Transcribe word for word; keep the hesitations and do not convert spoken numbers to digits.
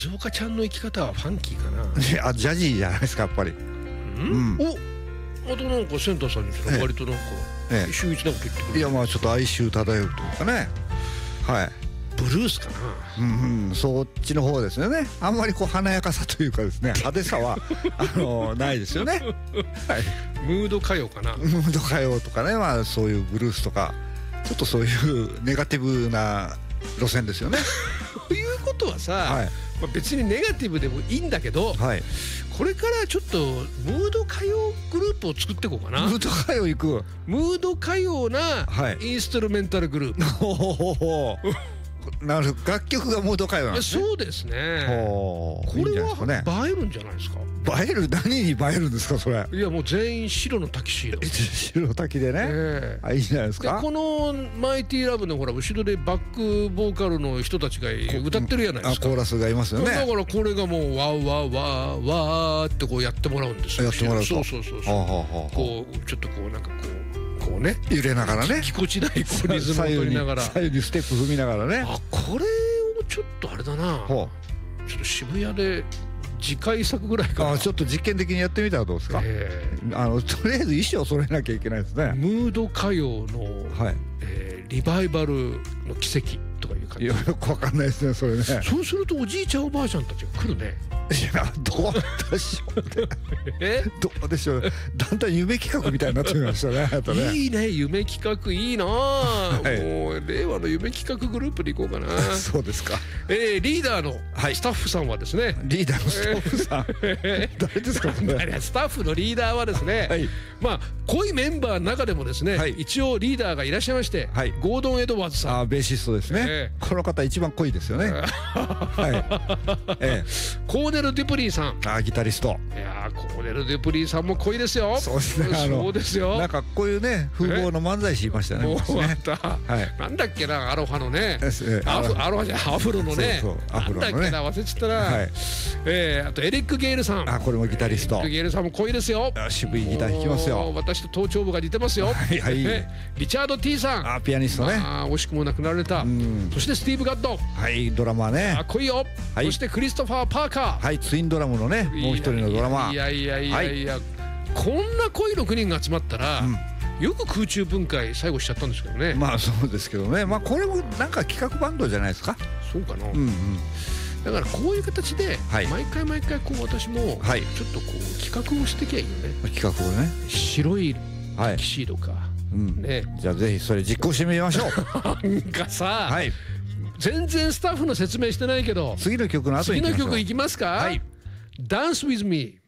静岡ちゃんの生き方はファンキーかな。 あ、ジャジーじゃないですかやっぱり。 うん、お、あとなんかセンターさんにしたら割となんか秀逸なこと言ってくる。 いや、まあちょっと哀愁漂うというかね。はい。 ブルースかな。 うんうん、そっちの方ですよね。あんまりこう華やかさというかですね、派手さはあのないですよね。はい。 ムード歌謡かな。 ムード歌謡とかね、まあそういうブルースとか、ちょっとそういうネガティブな路線ですよね。 ということはさ、はい、まあ別にネガティブでもいいんだけど、はい、これからちょっとムード歌謡グループを作っていこうかな。 ムード歌謡行く。 ムード歌謡なインストゥルメンタルグループ。はい、 なる楽曲がムード歌謡なんですね。 そうですね。これは映えるんじゃないですか。 映える、何に映えるんですかそれ。 いや、もう全員白のタキシード。 白タキでね、えー、あ、いいじゃないですか。 このマイティラブのほら後ろでバックボーカルの人たちが歌ってるじゃないですか。 コーラスがいますよね。 だからこれがもうワーワーワーワーってこうやってもらうんですよ。 やってもらうと、 そうそうそうそう、こうちょっとこうなんかこうこうね、 揺れながらね、 ぎこちないリズムを取りながら、 左右にステップ踏みながらね。 あ、これをちょっとあれだな、ちょっと渋谷で次回作ぐらいから、 あ、ちょっと実験的にやってみたらどうですか。えー、あのとりあえず衣装を揃えなきゃいけないですね。 ムード歌謡の、はい、えー、リバイバルの奇跡とかいう感じ。 いや、よくわかんないですねそれね。 そうするとおじいちゃんおばあちゃんたちが来るね。 いや、どうでしょうね。え、どうでしょう。だんだん夢企画みたいになってきましたね。あとね、 いいね、夢企画いいな。はい、もう令和の夢企画グループでいこうかな。 そうですか。 えー、リーダーのスタッフさんはですね、はい、 リーダーのスタッフさん、えー、誰ですかそれ。 スタッフのリーダーはですね、はい、まあ濃いメンバーの中でもですね、はい、一応リーダーがいらっしゃいまして、はい、ゴードン・エドワーズさん。 あ、ベーシストですね。えー、この方一番濃いですよね。はい。えー、 コーネル・デュプリーさん。 あ、ギタリスト。 いやー、コーネル・デュプリーさんも濃いですよ。 そうですね。 そうですよ。 なんかこういうね、風貌の漫才師いましたね。もうあった。なんだっけな、アロハのね、アフアロハじゃアフロのね、なんだっけな、忘れちゃったな。ええ、あとエリック・ゲイルさん。 あ、これもギタリスト。 エリック・ゲイルさんも濃いですよ。 渋いギター弾きますよ。 私と頭頂部が似てますよ。はいはい。リチャード・ティーさん。 あ、ピアニストね。 あ、惜しくも亡くなられた。そしてスティーブ・ガッド。 はい、ドラマーね。 あ、濃いよ。そしてクリストファー・パーカー。 はい、ツインドラムのね、もう一人のドラマー。 いやいやいやいや、こんな濃いろくにんが集まったら、よく空中分解最後しちゃったんですけどね。 まあそうですけどね。まあこれもなんか企画バンドじゃないですか。 そうかな。うんうん。だからこういう形で毎回毎回こう私もちょっとこう企画をしてきゃいいよね。 企画をね。 白いタキシードか。 ね。じゃあぜひそれ実行してみましょう。 なんかさ、全然スタッフの説明してないけど、 次の曲の後に次の曲いきますか。はい。Dance with me。